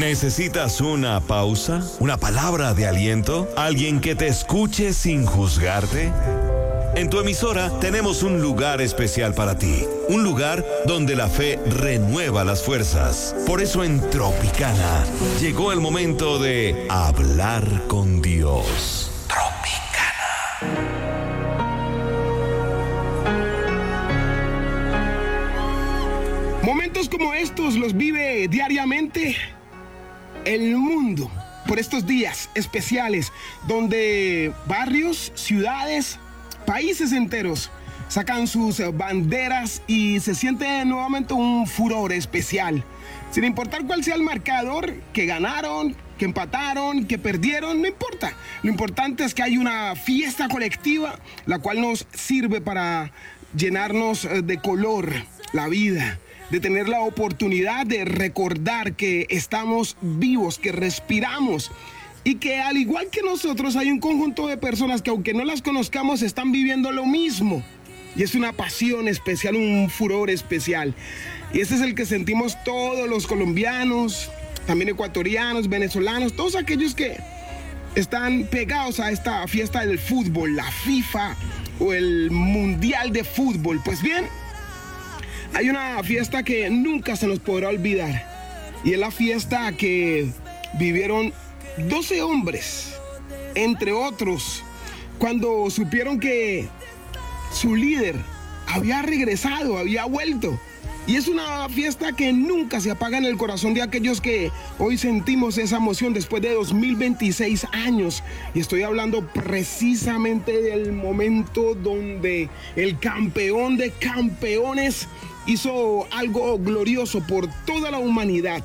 ¿Necesitas una pausa? ¿Una palabra de aliento? ¿Alguien que te escuche sin juzgarte? En tu emisora tenemos un lugar especial para ti, un lugar donde la fe renueva las fuerzas. Por eso en Tropicana llegó el momento de hablar con Dios. Tropicana. Momentos como estos los vive diariamente el mundo por estos días especiales donde barrios, ciudades, países enteros sacan sus banderas y se siente nuevamente un furor especial. Sin importar cuál sea el marcador, que ganaron, que empataron, que perdieron, no importa. Lo importante es que hay una fiesta colectiva, la cual nos sirve para llenarnos de color la vida, de tener la oportunidad de recordar que estamos vivos, que respiramos. Y que al igual que nosotros hay un conjunto de personas que aunque no las conozcamos están viviendo lo mismo. Y es una pasión especial, un furor especial. Y este es el que sentimos todos los colombianos, también ecuatorianos, venezolanos, todos aquellos que están pegados a esta fiesta del fútbol, la FIFA o el Mundial de Fútbol. Pues bien, hay una fiesta que nunca se nos podrá olvidar. Y es la fiesta que vivieron 12 hombres, entre otros, cuando supieron que su líder había regresado, había vuelto. Y es una fiesta que nunca se apaga en el corazón de aquellos que hoy sentimos esa emoción después de 2026 años. Y estoy hablando precisamente del momento donde el campeón de campeones hizo algo glorioso por toda la humanidad.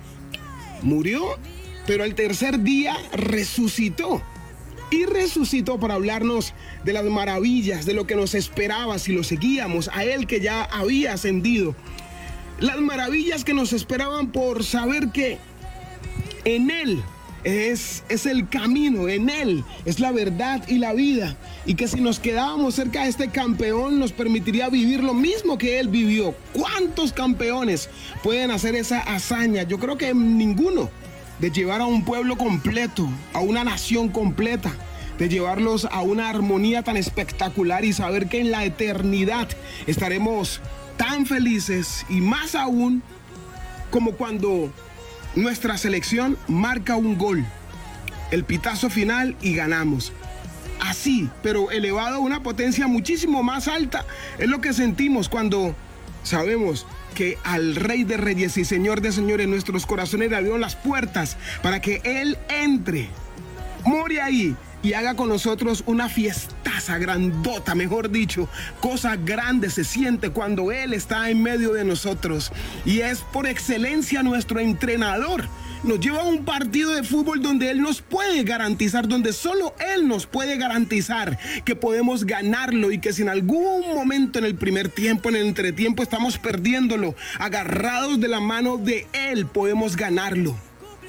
Murió, pero al tercer día resucitó. Y resucitó para hablarnos de las maravillas, de lo que nos esperaba si lo seguíamos, a él que ya había ascendido. Las maravillas que nos esperaban por saber que en él es el camino, en él es la verdad y la vida. Y que si nos quedábamos cerca de este campeón nos permitiría vivir lo mismo que él vivió. ¿Cuántos campeones pueden hacer esa hazaña? Yo creo que ninguno. De llevar a un pueblo completo, a una nación completa, de llevarlos a una armonía tan espectacular y saber que en la eternidad estaremos tan felices y más aún como cuando nuestra selección marca un gol, el pitazo final y ganamos. Así, pero elevado a una potencia muchísimo más alta, es lo que sentimos cuando sabemos que al Rey de Reyes y Señor de Señores nuestros corazones le abrieron las puertas para que Él entre, more ahí y haga con nosotros una fiestaza grandota, mejor dicho, cosa grande se siente cuando Él está en medio de nosotros y es por excelencia nuestro entrenador. Nos lleva a un partido de fútbol donde Él nos puede garantizar, donde solo Él nos puede garantizar que podemos ganarlo y que si en algún momento en el primer tiempo, en el entretiempo estamos perdiéndolo, agarrados de la mano de Él podemos ganarlo.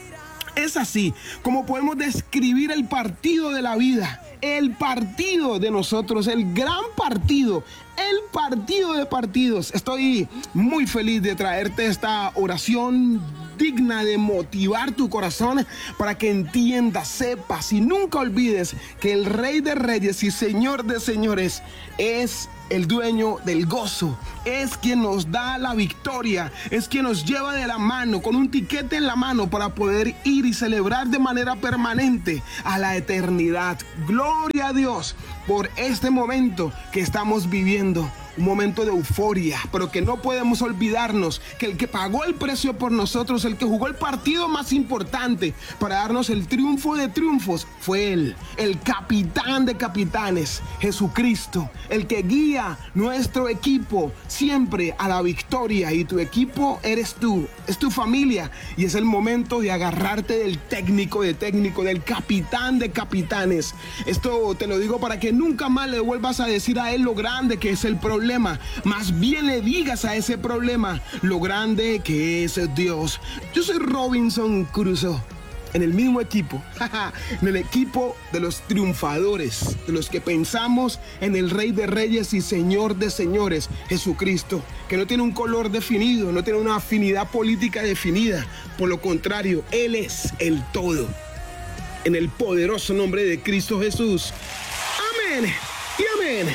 Es así como podemos describir el partido de la vida, el partido de nosotros, el gran partido, el partido de partidos. Estoy muy feliz de traerte esta oración digna de motivar tu corazón para que entiendas, sepas y nunca olvides que el Rey de Reyes y Señor de Señores es el dueño del gozo, es quien nos da la victoria, es quien nos lleva de la mano con un tiquete en la mano para poder ir y celebrar de manera permanente a la eternidad. Gloria a Dios por este momento que estamos viviendo. Un momento de euforia, pero que no podemos olvidarnos que el que pagó el precio por nosotros, el que jugó el partido más importante para darnos el triunfo de triunfos, fue Él, el capitán de capitanes, Jesucristo, el que guía nuestro equipo siempre a la victoria. Y tu equipo eres tú, es tu familia, y es el momento de agarrarte del técnico de técnico, del capitán de capitanes. Esto te lo digo para que nunca más le vuelvas a decir a Él lo grande que es el problema. Más bien le digas a ese problema lo grande que es Dios. Yo soy Robinson Crusoe, en el mismo equipo, en el equipo de los triunfadores, de los que pensamos en el Rey de Reyes y Señor de Señores, Jesucristo, que no tiene un color definido, no tiene una afinidad política definida. Por lo contrario, Él es el todo. En el poderoso nombre de Cristo Jesús. Amén y amén.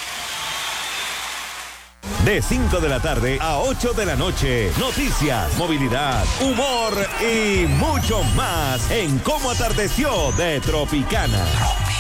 De 5 de la tarde a 8 de la noche. Noticias, movilidad, humor y mucho más en Cómo Atardeció de Tropicana.